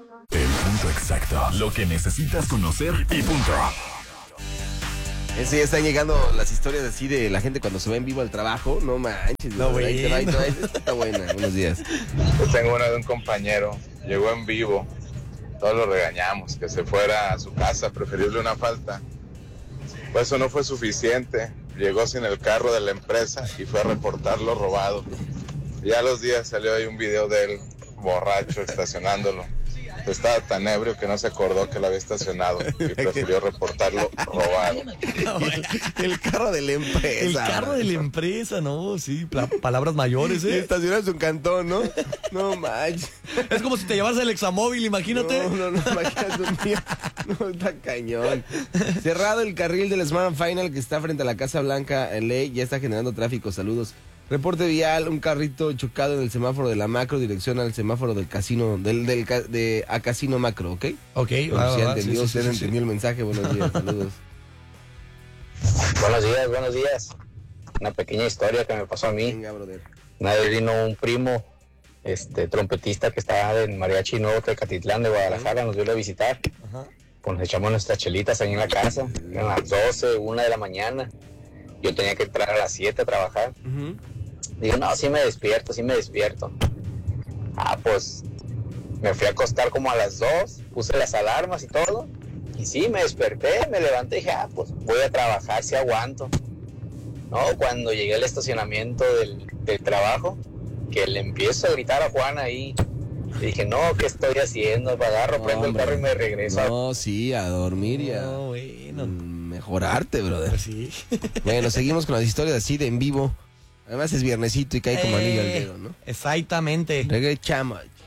El punto exacto. Lo que necesitas conocer y punto. Sí, están llegando las historias así de la gente cuando se va en vivo al trabajo. No manches, No, güey. bueno. Esta está buena. Buenos días. Yo tengo una de un compañero, llegó en vivo, todos lo regañamos, que se fuera a su casa, preferible una falta. Pues eso no fue suficiente, llegó sin el carro de la empresa y fue a reportarlo robado. Ya a los días salió ahí un video de él, borracho, estacionándolo. Estaba tan ebrio que no se acordó que lo había estacionado y prefirió reportarlo robado. El carro de la empresa. El carro de la empresa, ¿no? Sí, palabras mayores, Y ¿eh? estacionarse un cantón, ¿no? No manches. Es como si te llevaras el examóvil, imagínate. No, imagínate un día. No, está cañón. Cerrado el carril del Smart Final que está frente a la Casa Blanca en Ley, ya está generando tráfico. Saludos. Reporte vial, un carrito chocado en el semáforo de la Macro, dirección al semáforo del casino, a Casino Macro, ¿ok? Ok, Si entendió, usted entendió el mensaje, buenos días, saludos. Buenos días. Una pequeña historia que me pasó a mí. Venga, brother. Una vez vino un primo, trompetista que estaba en Mariachi Nuevo Tecatitlán de Guadalajara, nos vino a visitar. Ajá. Pues nos echamos nuestras chelitas ahí en la casa, eran las 12, 1 de la mañana. Yo tenía que entrar a las 7 a trabajar. Digo, no, sí me despierto. Pues me fui a acostar como a las 2, puse las alarmas y todo. Y sí, me desperté, me levanté y dije, pues voy a trabajar, si aguanto. No, cuando llegué al estacionamiento del trabajo, que le empiezo a gritar a Juan ahí. Le dije, no, ¿qué estoy haciendo? Agarro, prendo el carro y me regreso. No, sí, a dormir y a bueno. mejorarte, brother. Pues sí. Bueno, seguimos con las historias así de en vivo. Además es viernesito y cae como anillo al dedo, ¿no? Exactamente. Regresamos.